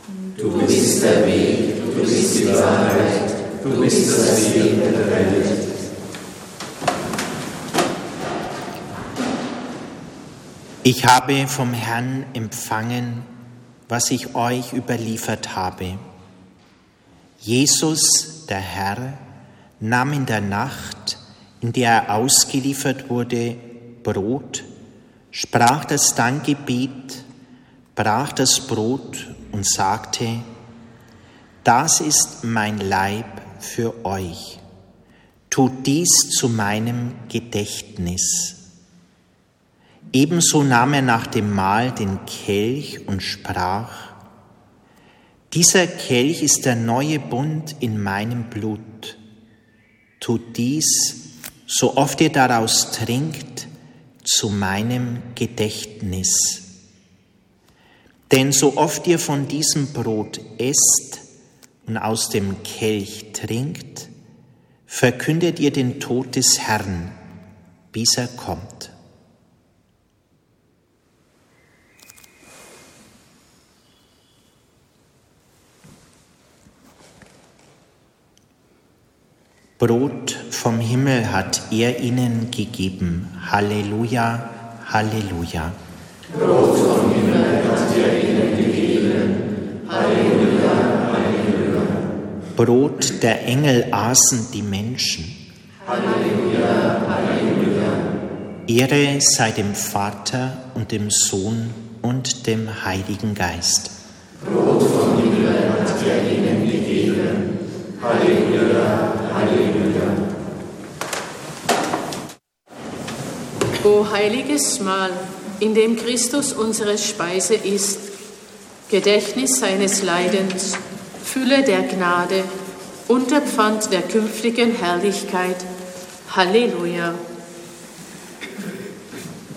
Du bist der Weg, du bist die Wahrheit, du bist das Leben der Welt. Ich habe vom Herrn empfangen, was ich euch überliefert habe. Jesus, der Herr, nahm in der Nacht, in der er ausgeliefert wurde, Brot, sprach das Dankgebet, brach das Brot und sagte: Das ist mein Leib für euch. Tut dies zu meinem Gedächtnis. Ebenso nahm er nach dem Mahl den Kelch und sprach: Dieser Kelch ist der neue Bund in meinem Blut. Tut dies, so oft ihr daraus trinkt, zu meinem Gedächtnis. Denn so oft ihr von diesem Brot esst und aus dem Kelch trinkt, verkündet ihr den Tod des Herrn, bis er kommt. Brot vom Himmel hat er ihnen gegeben. Halleluja, Halleluja. Brot vom Himmel hat er ihnen gegeben. Halleluja, Halleluja. Brot der Engel aßen die Menschen. Halleluja, Halleluja. Ehre sei dem Vater und dem Sohn und dem Heiligen Geist. Brot vom Himmel hat er ihnen gegeben. Halleluja, Halleluja. O heiliges Mahl, in dem Christus unsere Speise ist, Gedächtnis seines Leidens, Fülle der Gnade, Unterpfand der künftigen Herrlichkeit. Halleluja.